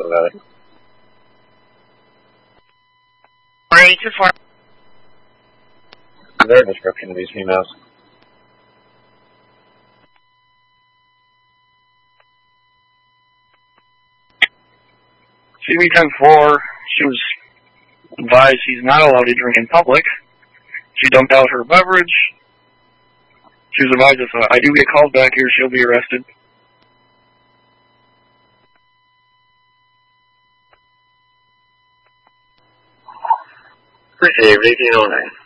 what about it? 4824. Is there a description of these females? CV-10-4, she was advised she's not allowed to drink in public. She dumped out her beverage. She was advised if I do get called back here, she'll be arrested. Appreciate it, 1809.